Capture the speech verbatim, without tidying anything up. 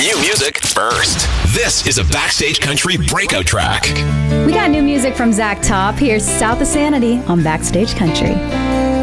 New music first. This is a Backstage Country breakout track. We got new music from Zach Top. Here's South of Sanity on Backstage Country.